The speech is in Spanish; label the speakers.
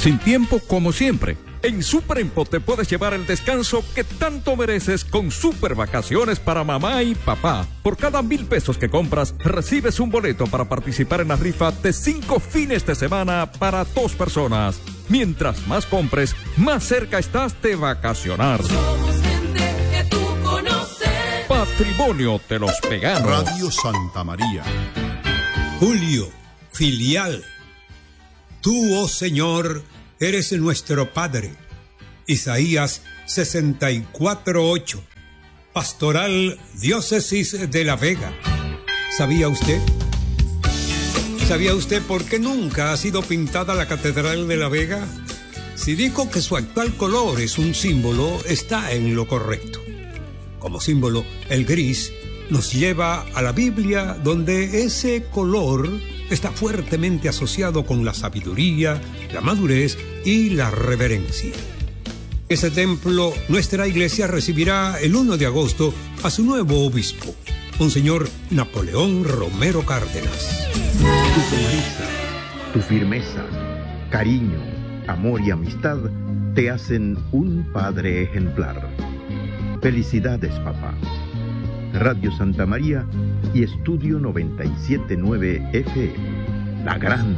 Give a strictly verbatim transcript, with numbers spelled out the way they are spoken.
Speaker 1: Sin tiempo como siempre. En Superempo te puedes llevar el descanso que tanto mereces con super vacaciones para mamá y papá. Por cada mil pesos que compras, recibes un boleto para participar en la rifa de cinco fines de semana para dos personas. Mientras más compres, más cerca estás de vacacionar.
Speaker 2: Somos gente que tú conoces.
Speaker 1: Patrimonio de los Veganos.
Speaker 3: Radio Santa María.
Speaker 4: Julio, filial. Tú, oh Señor, eres nuestro Padre. Isaías sesenta y cuatro ocho. Pastoral Diócesis de La Vega. ¿Sabía usted? ¿Sabía usted por qué nunca ha sido pintada la Catedral de La Vega? Si digo que su actual color es un símbolo, está en lo correcto. Como símbolo, el gris nos lleva a la Biblia, donde ese color está fuertemente asociado con la sabiduría, la madurez y la reverencia. Ese templo, nuestra iglesia recibirá el primero de agosto a su nuevo obispo, Monseñor Napoleón Romero Cárdenas.
Speaker 5: Tu sonrisa, tu firmeza, cariño, amor y amistad te hacen un padre ejemplar. Felicidades, papá. Radio Santa María y Estudio noventa y siete punto nueve F M, la gran